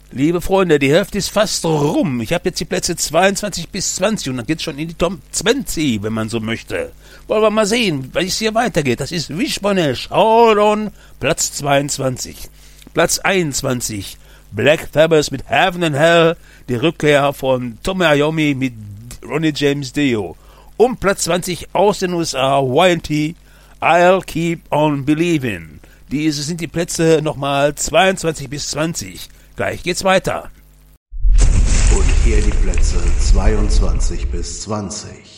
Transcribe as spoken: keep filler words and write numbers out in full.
Liebe Freunde, die Hälfte ist fast rum. Ich habe jetzt die Plätze zweiundzwanzig bis zwanzig und dann geht's schon in die Top zwanzig, wenn man so möchte. Wollen wir mal sehen, wie es hier weitergeht. Das ist Wishbone Showdown, Platz zweiundzwanzig. Platz einundzwanzig, Black Sabbath mit Heaven and Hell, die Rückkehr von Tommy Iommi mit Ronnie James Dio. Um Platz zwanzig aus den U S A, Y and T, I'll Keep on Believing. Diese sind die Plätze nochmal zweiundzwanzig bis zwanzig. Gleich geht's weiter. Und hier die Plätze zweiundzwanzig bis zwanzig.